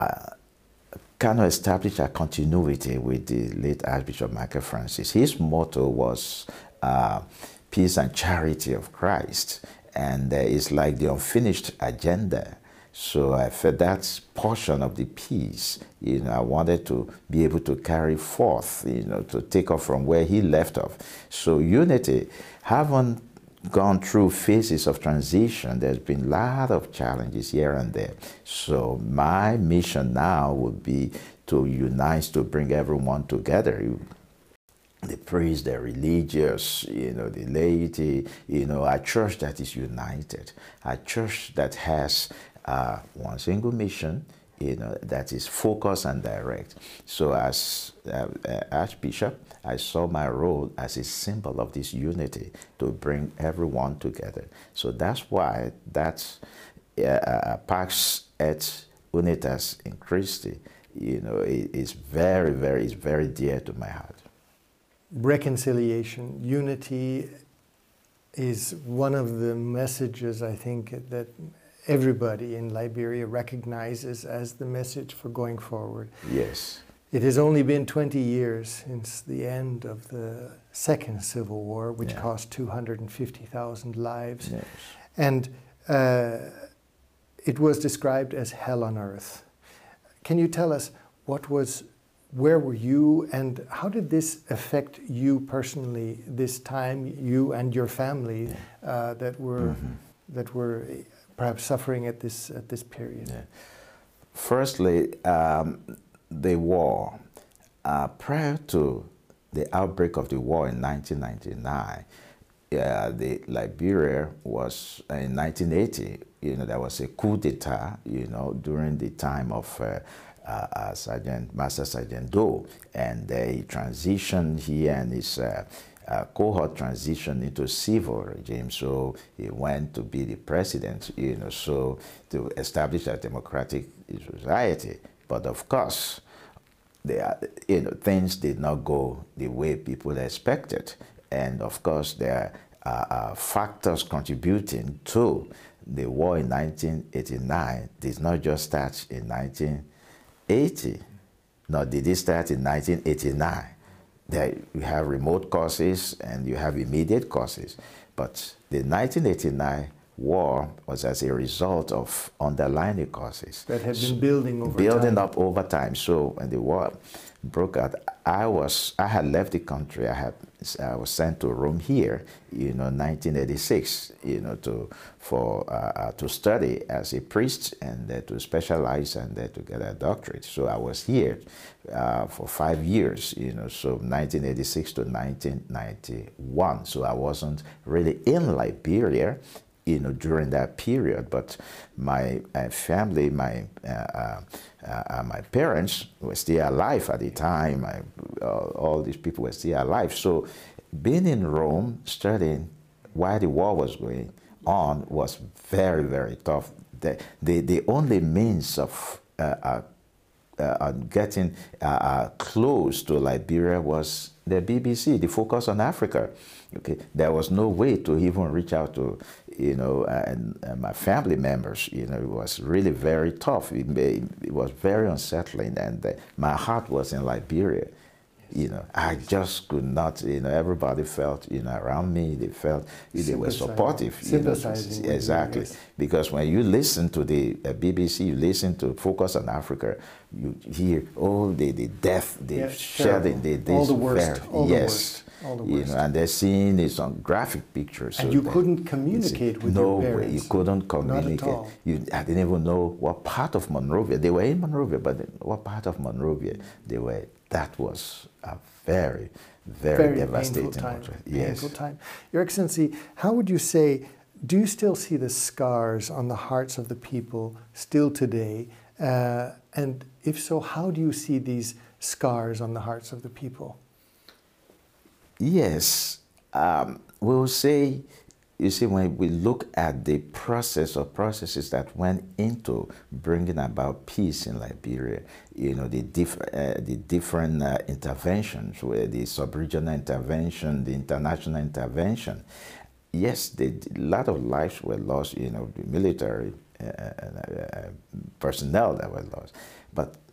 kind of established a continuity with the late Archbishop Michael Francis. His motto was peace and charity of Christ, and it's like the unfinished agenda. So I felt that portion of the peace, I wanted to be able to carry forth, to take off from where he left off. So unity, haven't gone through phases of transition. There's been a lot of challenges here and there. So my mission now would be to unite, to bring everyone together. The priest, the religious, the laity, a church that is united, a church that has one single mission, that is focused and direct. So as Archbishop, I saw my role as a symbol of this unity to bring everyone together. So that's why that's Pax et Unitas in Christi, it's very dear to my heart. Reconciliation, unity is one of the messages, I think, that everybody in Liberia recognizes as the message for going forward. Yes. It has only been 20 years since the end of the Second Civil War, which cost 250,000 lives. Yes. And it was described as hell on earth. Can you tell us where were you, and how did this affect you personally this time, you and your family that were perhaps suffering at this period? Yeah. Firstly, the war. Prior to the outbreak of the war in 1999, the Liberia was in 1980. There was a coup d'état. During the time of Master Sergeant Doe, and he transitioned, he and his cohort transitioned into civil regime. So he went to be the president, so to establish a democratic society. But of course, things did not go the way people expected. And of course, there are factors contributing to the war in 1989 did not just start in 1980, nor did it start in 1989. There you have remote causes and you have immediate causes. But the 1989 war was as a result of underlying causes that had been building up over time. So when the war broke out, I had left the country. I was sent to Rome here, 1986, to study as a priest and to specialize and to get a doctorate. So I was here for 5 years, so 1986 to 1991. So I wasn't really in Liberia, during that period, but my family, my parents were still alive at the time. All these people were still alive. So being in Rome, studying while the war was going on was very tough. The only means of getting close to Liberia was the BBC, the Focus on Africa. Okay, there was no way to even reach out to, and my family members. It was really very tough. It was very unsettling, and my heart was in Liberia. I just could not. Everybody felt, around me. They felt they were supportive. Sympathizing. Exactly, yes. Because when you listen to the BBC, you listen to Focus on Africa, you hear all the death, the shedding, all the worst. All the worst. And they're seeing some graphic pictures. And so you couldn't communicate with your parents. No way, you couldn't communicate. Not at all. I didn't even know what part of Monrovia. They were in Monrovia, but what part of Monrovia they were. That was a very devastating time. Yes. Painful time. Your Excellency, how would you say, do you still see the scars on the hearts of the people still today? And if so, how do you see these scars on the hearts of the people? Yes, we'll say, you see, when we look at the process or processes that went into bringing about peace in Liberia, the different interventions, where the sub-regional intervention, the international intervention, yes, a lot of lives were lost, the military personnel that were lost. But